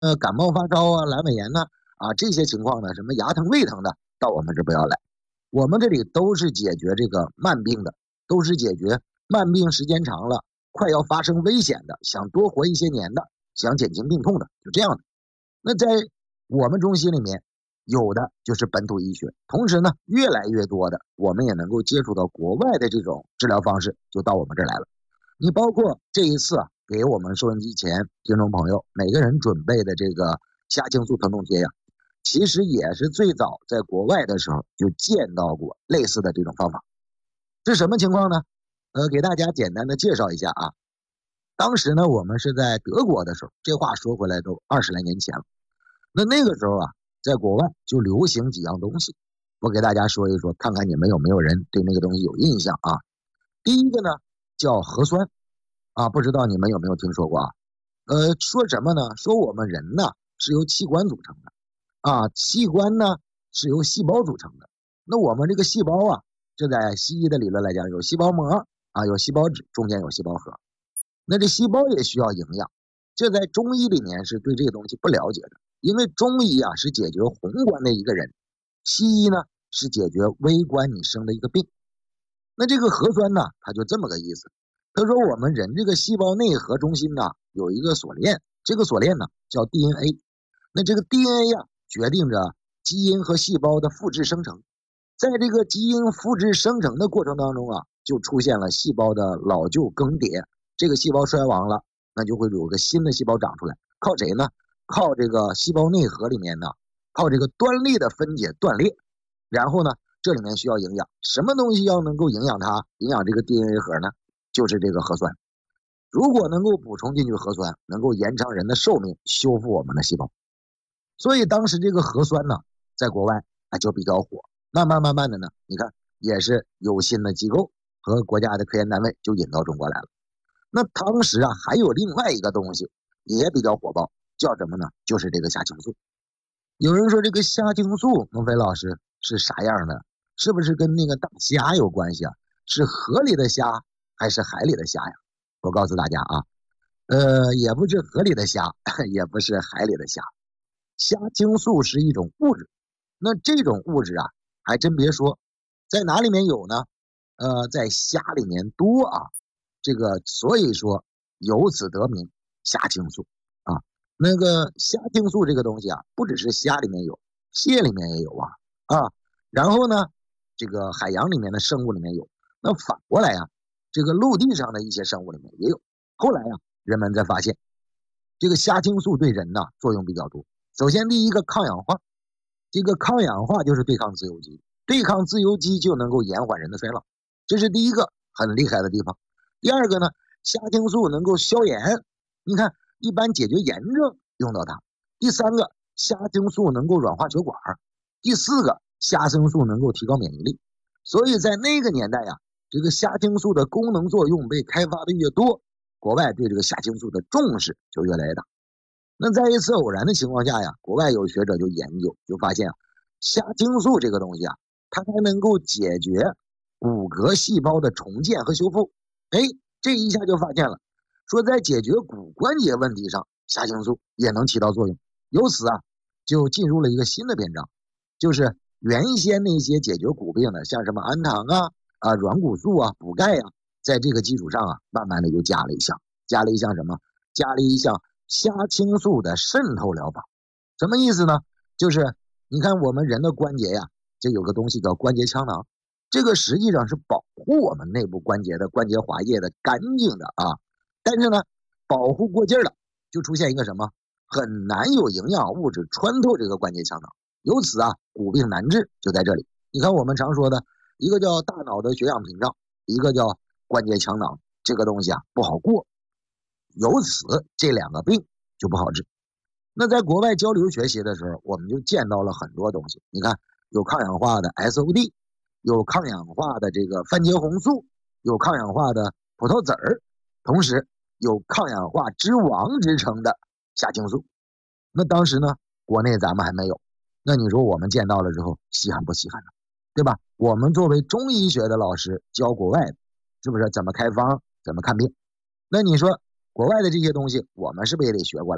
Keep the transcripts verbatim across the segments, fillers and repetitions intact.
呃感冒发烧啊、阑尾炎呐啊这些情况呢，什么牙疼胃疼的，到我们这不要来。我们这里都是解决这个慢病的，都是解决慢病时间长了，快要发生危险的，想多活一些年的，想减轻病痛的，就这样的。那在我们中心里面，有的就是本土医学，同时呢，越来越多的我们也能够接触到国外的这种治疗方式，就到我们这儿来了。你包括这一次啊，给我们收音机前听众朋友每个人准备的这个虾青素疼痛贴呀，其实也是最早在国外的时候就见到过类似的这种方法。是什么情况呢？呃，给大家简单的介绍一下啊。当时呢，我们是在德国的时候，这话说回来都二十来年前了。那那个时候啊，在国外就流行几样东西，我给大家说一说，看看你们有没有人对那个东西有印象啊。第一个呢叫核酸啊，不知道你们有没有听说过啊？呃，说什么呢？说我们人呢是由器官组成的啊，器官呢是由细胞组成的。那我们这个细胞啊，这在西医的理论来讲，有细胞膜啊，有细胞质，中间有细胞核。那这细胞也需要营养，这在中医里面是对这个东西不了解的，因为中医啊是解决宏观的一个人，西医呢是解决微观你生的一个病。那这个核酸呢，它就这么个意思。他说我们人这个细胞内核中心呢有一个锁链，这个锁链呢叫 D N A。那这个 D N A 呀、啊，决定着基因和细胞的复制生成。在这个基因复制生成的过程当中啊，就出现了细胞的老旧更迭。这个细胞衰亡了，那就会有个新的细胞长出来。靠谁呢？靠这个细胞内核里面呢，靠这个端粒的分解断裂。然后呢，这里面需要营养，什么东西要能够营养它，营养这个 D N A 核呢？就是这个核酸。如果能够补充进去核酸，能够延长人的寿命，修复我们的细胞。所以当时这个核酸呢，在国外啊就比较火。慢慢慢慢的呢，你看也是有新的机构和国家的科研单位就引到中国来了。那当时啊还有另外一个东西也比较火爆，叫什么呢？就是这个虾青素。有人说这个虾青素，孟非老师是啥样的？是不是跟那个大虾有关系啊？是河里的虾还是海里的虾呀？我告诉大家啊，呃，也不是河里的虾，也不是海里的虾。虾青素是一种物质，那这种物质啊，还真别说，在哪里面有呢？呃，在虾里面多啊。这个所以说由此得名虾青素啊。那个虾青素这个东西啊，不只是虾里面有，蟹里面也有啊啊。然后呢，这个海洋里面的生物里面有，那反过来呀、啊，这个陆地上的一些生物里面也有。后来呀、啊，人们才发现，这个虾青素对人呢作用比较多。首先第一个抗氧化，这个抗氧化就是对抗自由基，对抗自由基就能够延缓人的衰老，这是第一个很厉害的地方。第二个呢，虾青素能够消炎，你看一般解决炎症用到它。第三个，虾青素能够软化血管。第四个，虾青素能够提高免疫力。所以在那个年代呀、啊，这个虾青素的功能作用被开发的越多，国外对这个虾青素的重视就越来越大。那在一次偶然的情况下呀，国外有学者就研究，就发现啊，虾青素这个东西啊，它还能够解决骨骼细胞的重建和修复。哎，这一下就发现了，说在解决骨关节问题上，虾青素也能起到作用。由此啊，就进入了一个新的篇章，就是原先那些解决骨病的，像什么氨糖啊、啊软骨素啊、补钙啊，在这个基础上啊，慢慢的又加了一项，加了一项什么？加了一项虾青素的渗透疗法。什么意思呢？就是你看我们人的关节呀，这有个东西叫关节腔囊。这个实际上是保护我们内部关节的关节滑液的干净的啊，但是呢，保护过劲了，就出现一个什么，很难有营养物质穿透这个关节腔囊，由此啊，骨病难治就在这里。你看我们常说的一个叫大脑的血氧屏障，一个叫关节腔囊，这个东西啊不好过，由此这两个病就不好治。那在国外交流学习的时候，我们就见到了很多东西。你看有抗氧化的 S O D。有抗氧化的这个番茄红素，有抗氧化的葡萄籽儿，同时有抗氧化之王之称的虾青素。那当时呢，国内咱们还没有。那你说我们见到了之后，稀罕不稀罕呢？对吧？我们作为中医学的老师教国外的，是不是怎么开方，怎么看病？那你说国外的这些东西，我们是不是也得学过来啊？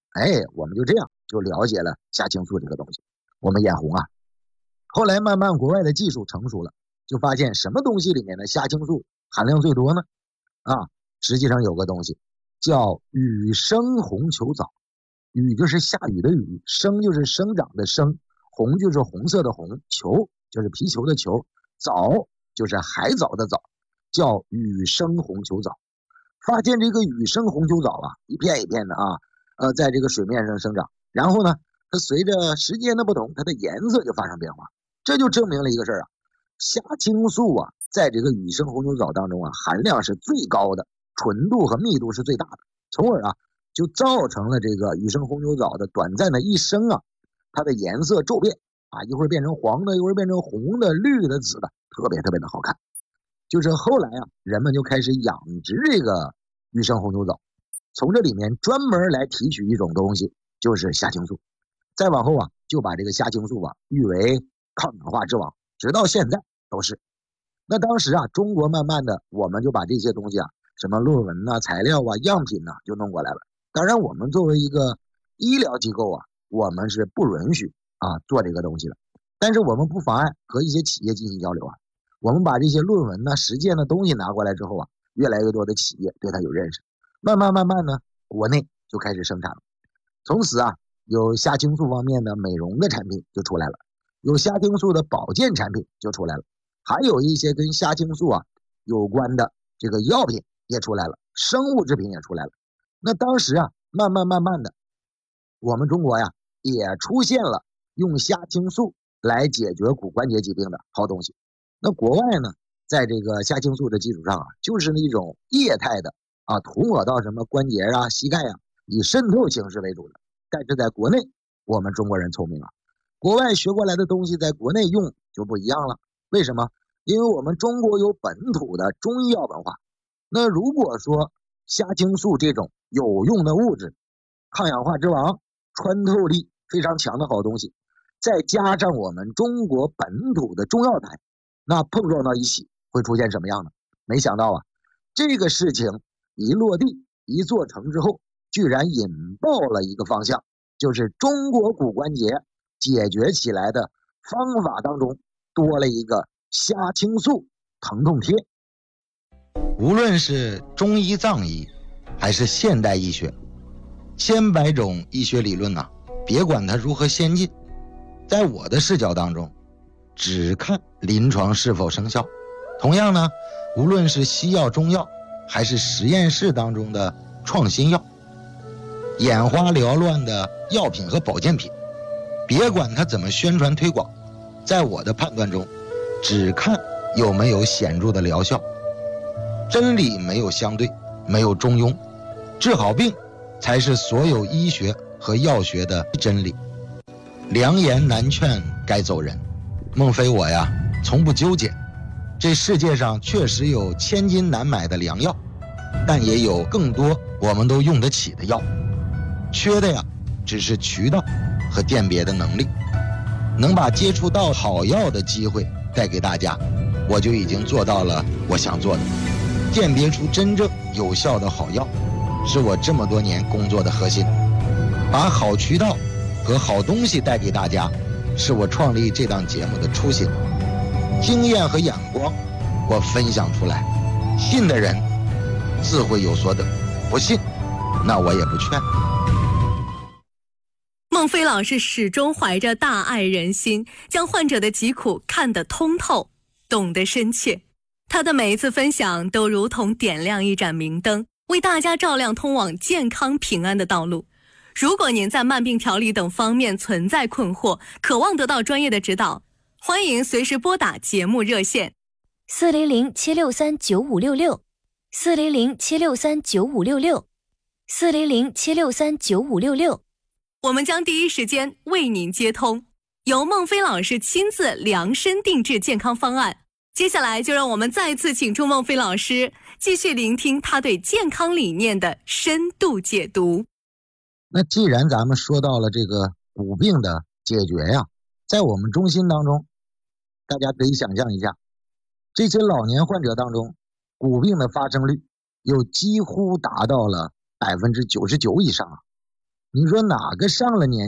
哎，我们就这样就了解了虾青素这个东西，我们眼红啊。后来慢慢国外的技术成熟了，就发现什么东西里面的虾青素含量最多呢？啊，实际上有个东西叫雨生红球藻。雨就是下雨的雨，生就是生长的生，红就是红色的红，球就是皮球的球，藻就是海藻的藻，叫雨生红球藻。发现这个雨生红球藻啊，一片一片的啊，呃，在这个水面上生长，然后呢，它随着时间的不同，它的颜色就发生变化。这就证明了一个事儿啊，虾青素啊，在这个雨生红球藻当中啊，含量是最高的，纯度和密度是最大的，从而啊，就造成了这个雨生红球藻的短暂的一生啊，它的颜色骤变啊，一会儿变成黄的，一会儿变成红的、绿的、紫的，特别特别的好看。就是后来啊，人们就开始养殖这个雨生红球藻，从这里面专门来提取一种东西，就是虾青素。再往后啊，就把这个虾青素啊誉为抗氧化之王，直到现在都是。那当时啊，中国慢慢的我们就把这些东西啊，什么论文呐、材料啊、样品呐、就弄过来了。当然，我们作为一个医疗机构啊，我们是不允许啊做这个东西的。但是我们不妨碍和一些企业进行交流啊。我们把这些论文呢、实践的东西拿过来之后啊，越来越多的企业对它有认识，慢慢慢慢呢，国内就开始生产了。从此啊，有虾青素方面的美容的产品就出来了，有虾青素的保健产品就出来了，还有一些跟虾青素啊有关的这个药品也出来了，生物制品也出来了。那当时啊，慢慢慢慢的，我们中国呀也出现了用虾青素来解决骨关节疾病的好东西。那国外呢，在这个虾青素的基础上啊，就是那种液态的啊，涂抹到什么关节啊、膝盖啊，以渗透形式为主的。但是在国内，我们中国人聪明啊，国外学过来的东西在国内用就不一样了。为什么？因为我们中国有本土的中医药文化。那如果说虾青素这种有用的物质，抗氧化之王、穿透力非常强的好东西，再加上我们中国本土的中药材，那碰撞到一起会出现什么样呢？没想到啊，这个事情一落地一做成之后，居然引爆了一个方向，就是中国骨关节解决起来的方法当中多了一个虾青素疼痛贴。 无论是中医藏医还是现代医学，千百种医学理论啊，别管它如何先进，在我的视角当中只看临床是否生效。同样呢，无论是西药、中药还是实验室当中的创新药，眼花缭乱的药品和保健品，别管它怎么宣传推广，在我的判断中只看有没有显著的疗效。真理没有相对，没有中庸，治好病才是所有医学和药学的真理。良言难劝该走人，孟非我呀从不纠结。这世界上确实有千金难买的良药，但也有更多我们都用得起的药，缺的呀只是渠道和鉴别的能力。能把接触到好药的机会带给大家，我就已经做到了我想做的。鉴别出真正有效的好药，是我这么多年工作的核心。把好渠道和好东西带给大家，是我创立这档节目的初心。经验和眼光我分享出来，信的人自会有所得，不信那我也不劝。 孟非老师始终怀着大爱人心，将患者的疾苦看得通透，懂得深切。他的每一次分享都如同点亮一盏明灯，为大家照亮通往健康平安的道路。如果您在慢病调理等方面存在困惑，渴望得到专业的指导，欢迎随时拨打节目热线四零零七六三九五六六四零零七六三九五六六四零零七六三九五六六， 我们将第一时间为您接通，由孟非老师亲自量身定制健康方案。接下来就让我们再次请出孟非老师，继续聆听他对健康理念的深度解读。 那既然咱们说到了这个骨病的解决呀，在我们中心当中，大家可以想象一下，这些老年患者当中，骨病的发生率又几乎达到了百分之九十九以上啊。 你说哪个上了年